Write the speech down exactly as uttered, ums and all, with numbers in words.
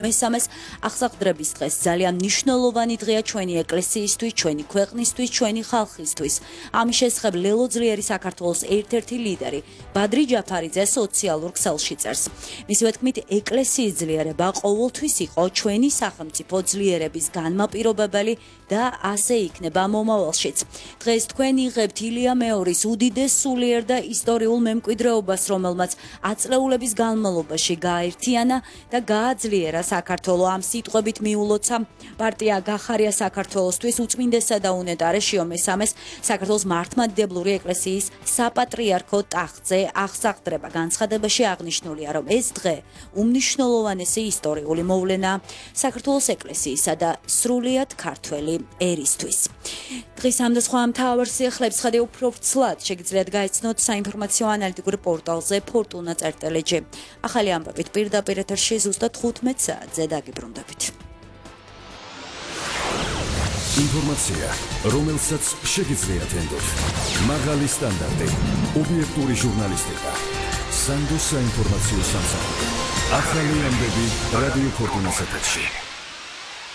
მესამეს აღსაყდრების დღეს ძალიან მნიშვნელოვანი დღეა ჩვენი ეკლესიისთვის, ჩვენი ქვეყნისთვის, ჩვენი ხალხისთვის. ამის შესახებ ლელო ძლიერი საქართველოს ერთ-ერთი ლიდერი ბადრი ჯაფარიძე სოციალურ ქსელში წერს. მისი თქმით, ეკლესიის ძლიერება ყოველთვის იყო ჩვენი სახელმწიფო ძლიერების განმაპირობებელი და ასე იქნება მომავალშიც. დღეს თქვენ იღებთ ილია მეორის უდიდეს სულიერ და ისტორიულ მემკვიდრეობას, რომელმაც აწლეულების განმავლობაში გააერთიანა და გააძლიერა საქართველო. ამ სიტყვებით მიულოცა პარტია გახარია საქართველოსთვის უწმინდესსა და უნეტარეშიო მესამეს საქართველოს მართლმადიდებლური ეკლესიის საპატრიარქო ტახტზე აღსაყდრება. განცხადებაში აღნიშნულია, რომ ეს დღე უმნიშვნელოვანესი ისტორიული მოვლენაა საქართველოს ეკლესიისა და სრულიად ქართველი ერისთვის. დღის ამ და სხვა მთავარ სიახლეებს ხედე უფრო ვრცლად შეგიძლიათ გაიცნოთ საინფორმაციო ანალიტიკურ პორტალზე ფორტუნა წერტელეჯ. ახალი ამბებით პირდაპირ ეთერში ზუსტად თხუთმეტ საათზე დაგიბრუნდებით. ინფორმაცია, რომელსაც შეგიძლიათ ენდოთ. მაღალი სტანდარტი, ობიექტური ჟურნალისტიკა. სანდოს საინფორმაციო სამსახური. ახალი ამბები რადიო ფორტუნას ეთერში.